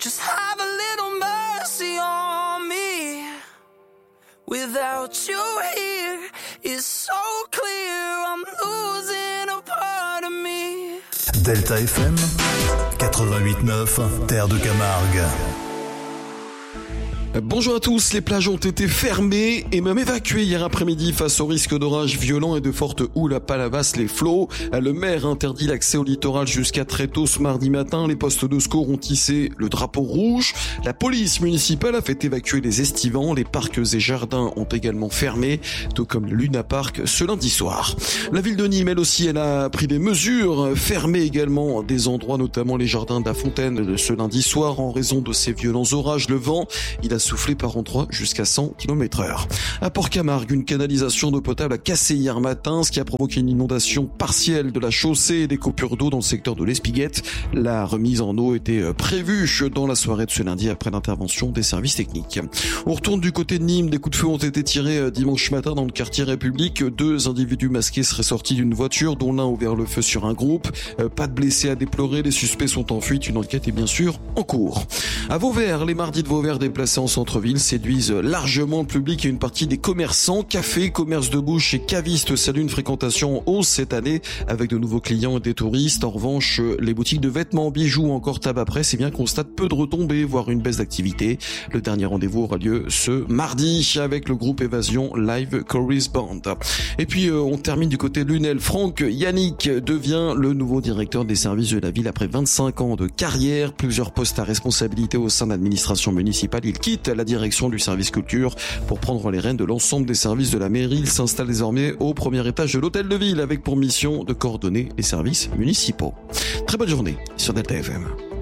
Just have a little mercy on me. Without you here, it's so clear I'm losing a part of me. Delta FM 88.9, Terre de Camargue. Bonjour à tous, les plages ont été fermées et même évacuées hier après-midi face au risque d'orages violents et de fortes houles à Palavas-les-Flots. Le maire interdit l'accès au littoral jusqu'à très tôt ce mardi matin. Les postes de secours ont hissé le drapeau rouge. La police municipale a fait évacuer les estivants. Les parcs et jardins ont également fermé, tout comme le Luna Park ce lundi soir. La ville de Nîmes, elle aussi, elle a pris des mesures, fermé également des endroits, notamment les jardins de la Fontaine ce lundi soir en raison de ces violents orages. Le vent, il a soufflé par endroits jusqu'à 100 km/h. À Port-Camargue, une canalisation d'eau potable a cassé hier matin, ce qui a provoqué une inondation partielle de la chaussée et des coupures d'eau dans le secteur de l'Espiguette. La remise en eau était prévue dans la soirée de ce lundi après l'intervention des services techniques. On retourne du côté de Nîmes. Des coups de feu ont été tirés dimanche matin dans le quartier République. 2 individus masqués seraient sortis d'une voiture dont l'un a ouvert le feu sur un groupe. Pas de blessés à déplorer. Les suspects sont en fuite. Une enquête est bien sûr en cours. À Vauvert, les mardis de Vauvert déplacés en centre-ville séduisent largement le public et une partie des commerçants. Cafés, commerces de bouche et cavistes saluent une fréquentation en hausse cette année avec de nouveaux clients et des touristes. En revanche, les boutiques de vêtements, bijoux ou encore tabac presse constatent peu de retombées, voire une baisse d'activité. Le dernier rendez-vous aura lieu ce mardi avec le groupe Évasion Live Chorus Band. Et puis on termine du côté de Lunel. Franck Yannick devient le nouveau directeur des services de la ville après 25 ans de carrière, plusieurs postes à responsabilité au sein de l'administration municipale. Il quitte la direction du service culture pour prendre les rênes de l'ensemble des services de la mairie. Il s'installe désormais au premier étage de l'hôtel de ville avec pour mission de coordonner les services municipaux. Très bonne journée sur Delta FM.